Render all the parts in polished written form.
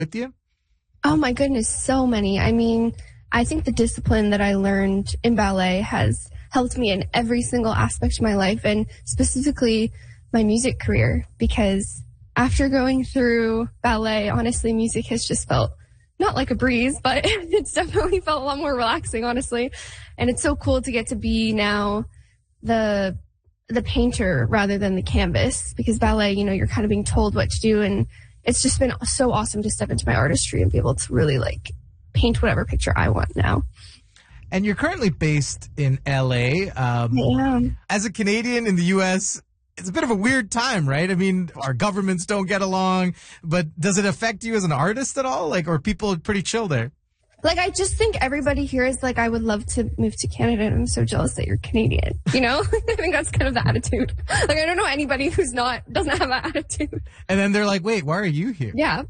with you? Oh my goodness, so many. I mean, I think the discipline that I learned in ballet has helped me in every single aspect of my life, and specifically my music career, because after going through ballet, honestly, music has just felt not like a breeze, but it's definitely felt a lot more relaxing, honestly. And it's so cool to get to be now the painter rather than the canvas, because ballet, you know, you're kind of being told what to do, and it's just been so awesome to step into my artistry and be able to really like paint whatever picture I want now. And you're currently based in LA. I am. As a Canadian in the US, it's a bit of a weird time, right? I mean, our governments don't get along, but does it affect you as an artist at all? Like, or people pretty chill there? Like, I just think everybody here is like, I would love to move to Canada, and I'm so jealous that you're Canadian, you know? I think that's kind of the attitude. Like, I don't know anybody who's doesn't have that attitude. And then they're like, wait, why are you here? Yeah.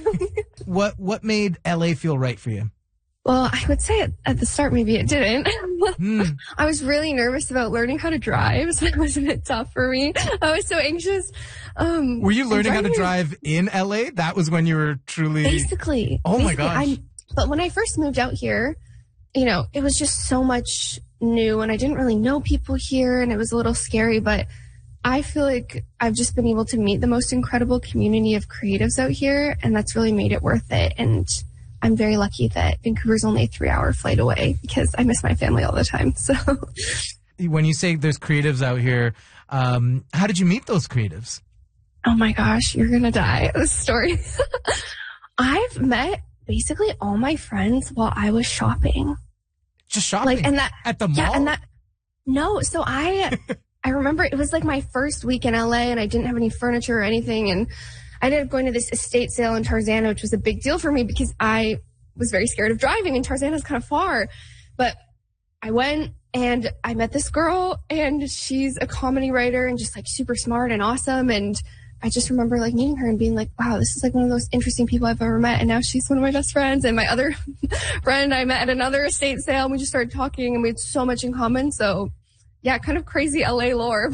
What made LA feel right for you? Well, I would say at the start, maybe it didn't. I was really nervous about learning how to drive, so it was a bit tough for me. I was so anxious. Were you learning how to drive in LA? That was when you were truly... Basically. My gosh. But when I first moved out here, you know, it was just so much new, and I didn't really know people here, and it was a little scary, but I feel like I've just been able to meet the most incredible community of creatives out here, and that's really made it worth it. And I'm very lucky that Vancouver's only a 3-hour flight away, because I miss my family all the time. So when you say there's creatives out here, how did you meet those creatives? Oh my gosh, you're going to die. This story. I've met basically all my friends while I was shopping. Just shopping? Like, and that, at the mall? Yeah, no, so I remember it was like my first week in LA, and I didn't have any furniture or anything, and I ended up going to this estate sale in Tarzana, which was a big deal for me because I was very scared of driving, and Tarzana's kind of far. But I went and I met this girl, and she's a comedy writer and just like super smart and awesome. And I just remember like meeting her and being like, wow, this is like one of those interesting people I've ever met. And now she's one of my best friends. And my other friend I met at another estate sale, and we just started talking, and we had so much in common. So yeah, kind of crazy LA lore.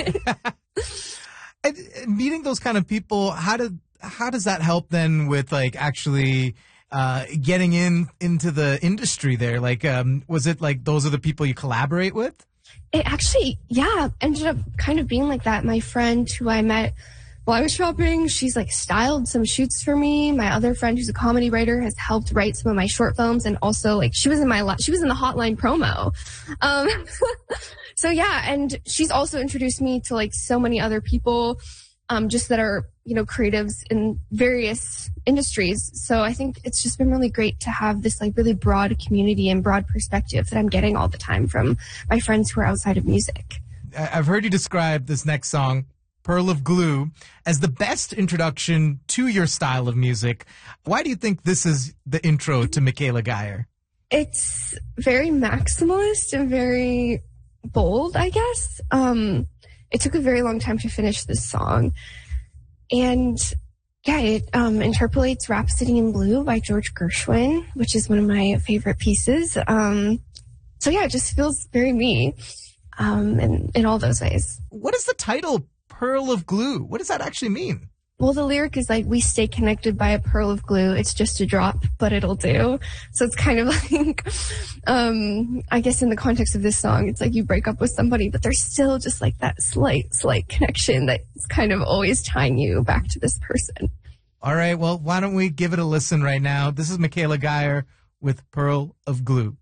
And meeting those kind of people, how does that help then with like actually getting into the industry there? Like, was it like those are the people you collaborate with? It actually, yeah, ended up kind of being like that. My friend who I met while I was shopping, she's like styled some shoots for me. My other friend who's a comedy writer has helped write some of my short films, and also like she was in the Hotline promo. So yeah, and she's also introduced me to like so many other people, just that are, you know, creatives in various industries. So I think it's just been really great to have this like really broad community and broad perspective that I'm getting all the time from my friends who are outside of music. I've heard you describe this next song, Pearl of Glue, as the best introduction to your style of music. Why do you think this is the intro to Michaela Geyer? It's very maximalist and very bold, I guess. It took a very long time to finish this song. And yeah, it interpolates Rhapsody in Blue by George Gershwin, which is one of my favorite pieces. So yeah, it just feels very me in all those ways. What is the title, Pearl of Glue? What does that actually mean? Well, the lyric is like, we stay connected by a pearl of glue. It's just a drop, but it'll do. So it's kind of like, I guess in the context of this song, it's like you break up with somebody, but there's still just like that slight connection that's kind of always tying you back to this person. All right. Well, why don't we give it a listen right now? This is Michaela Geyer with Pearl of Glue.